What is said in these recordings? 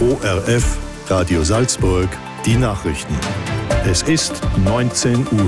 ORF Radio Salzburg, die Nachrichten. Es ist 19 Uhr.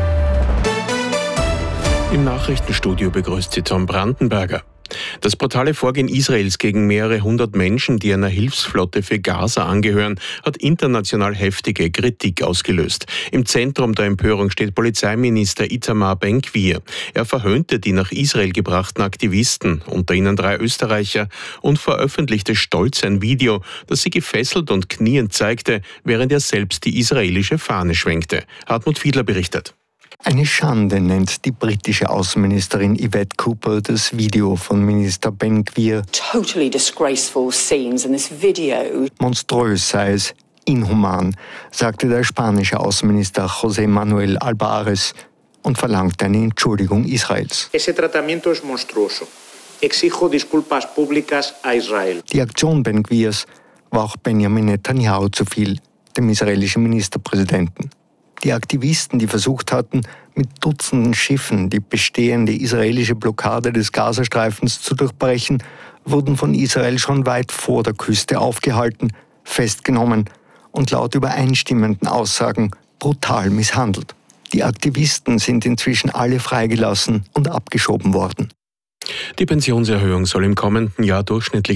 Im Nachrichtenstudio begrüßt Sie Tom Brandenberger. Das brutale Vorgehen Israels gegen mehrere hundert Menschen, die einer Hilfsflotte für Gaza angehören, hat international heftige Kritik ausgelöst. Im Zentrum der Empörung steht Polizeiminister Itamar Ben-Gvir. Er verhöhnte die nach Israel gebrachten Aktivisten, unter ihnen 3 Österreicher, und veröffentlichte stolz ein Video, das sie gefesselt und kniend zeigte, während er selbst die israelische Fahne schwenkte. Hartmut Fiedler berichtet. Eine Schande nennt die britische Außenministerin Yvette Cooper das Video von Minister Ben-Gvir. Totally disgraceful scenes in this video. Monströs sei es, inhuman, sagte der spanische Außenminister José Manuel Albares und verlangte eine Entschuldigung Israels. Ese tratamiento es monstruoso. Exijo disculpas públicas a Israel. Die Aktion Ben-Gvirs war auch Benjamin Netanyahu zu viel, dem israelischen Ministerpräsidenten. Die Aktivisten, die versucht hatten, mit Dutzenden Schiffen die bestehende israelische Blockade des Gazastreifens zu durchbrechen, wurden von Israel schon weit vor der Küste aufgehalten, festgenommen und laut übereinstimmenden Aussagen brutal misshandelt. Die Aktivisten sind inzwischen alle freigelassen und abgeschoben worden. Die Pensionserhöhung soll im kommenden Jahr durchschnittlich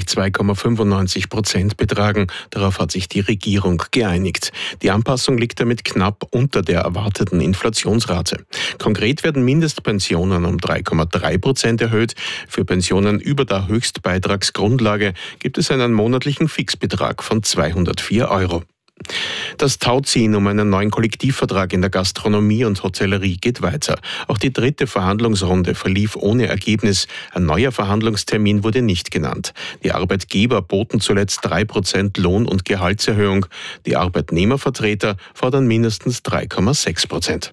2,95% betragen. Darauf hat sich die Regierung geeinigt. Die Anpassung liegt damit knapp unter der erwarteten Inflationsrate. Konkret werden Mindestpensionen um 3,3% erhöht. Für Pensionen über der Höchstbeitragsgrundlage gibt es einen monatlichen Fixbetrag von 204 €. Das Tauziehen um einen neuen Kollektivvertrag in der Gastronomie und Hotellerie geht weiter. Auch die 3. Verhandlungsrunde verlief ohne Ergebnis. Ein neuer Verhandlungstermin wurde nicht genannt. Die Arbeitgeber boten zuletzt 3% Lohn- und Gehaltserhöhung. Die Arbeitnehmervertreter fordern mindestens 3,6%.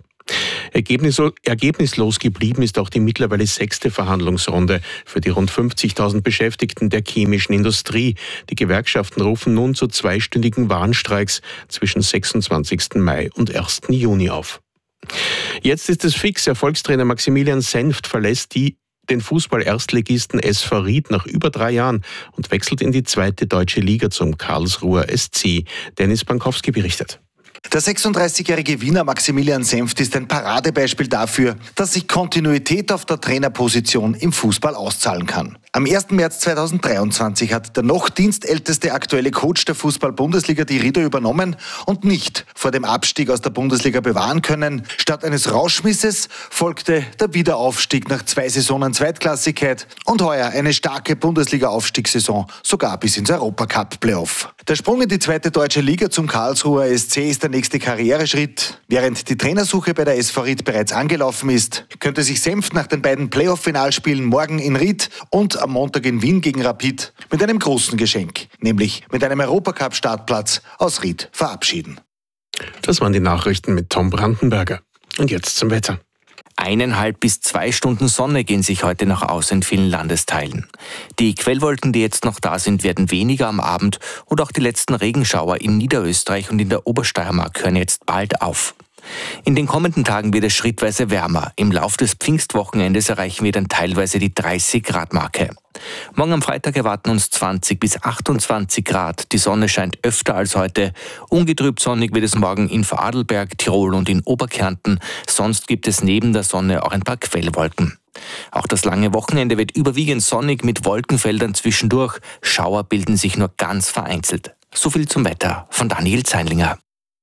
Ergebnislos geblieben ist auch die mittlerweile 6. Verhandlungsrunde für die rund 50.000 Beschäftigten der chemischen Industrie. Die Gewerkschaften rufen nun zu 2-stündigen Warnstreiks zwischen 26. Mai und 1. Juni auf. Jetzt ist es fix. Erfolgstrainer Maximilian Senft verlässt den Fußball-Erstligisten SV Ried nach über 3 Jahren und wechselt in die 2. deutsche Liga zum Karlsruher SC. Dennis Bankowski berichtet. Der 36-jährige Wiener Maximilian Senft ist ein Paradebeispiel dafür, dass sich Kontinuität auf der Trainerposition im Fußball auszahlen kann. Am 1. März 2023 hat der noch dienstälteste aktuelle Coach der Fußball-Bundesliga die Rieder übernommen und nicht vor dem Abstieg aus der Bundesliga bewahren können. Statt eines Rauschmisses folgte der Wiederaufstieg nach 2 Saisonen Zweitklassigkeit und heuer eine starke Bundesliga-Aufstiegssaison, sogar bis ins Europacup-Playoff. Der Sprung in die 2. deutsche Liga zum Karlsruher SC ist der nächste Karriereschritt. Während die Trainersuche bei der SV Ried bereits angelaufen ist, könnte sich Senft nach den beiden Playoff-Finalspielen morgen in Ried und am Montag in Wien gegen Rapid mit einem großen Geschenk, nämlich mit einem Europacup-Startplatz aus Ried verabschieden. Das waren die Nachrichten mit Tom Brandenberger. Und jetzt zum Wetter. 1,5 bis 2 Stunden Sonne gehen sich heute noch aus in vielen Landesteilen. Die Quellwolken, die jetzt noch da sind, werden weniger am Abend und auch die letzten Regenschauer in Niederösterreich und in der Obersteiermark hören jetzt bald auf. In den kommenden Tagen wird es schrittweise wärmer. Im Lauf des Pfingstwochenendes erreichen wir dann teilweise die 30-Grad-Marke. Morgen am Freitag erwarten uns 20 bis 28 Grad. Die Sonne scheint öfter als heute. Ungetrübt sonnig wird es morgen in Vorarlberg, Tirol und in Oberkärnten. Sonst gibt es neben der Sonne auch ein paar Quellwolken. Auch das lange Wochenende wird überwiegend sonnig mit Wolkenfeldern zwischendurch. Schauer bilden sich nur ganz vereinzelt. So viel zum Wetter von Daniel Zeinlinger.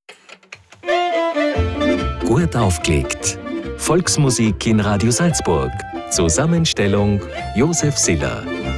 Gut aufgelegt. Volksmusik in Radio Salzburg. Zusammenstellung Josef Siller.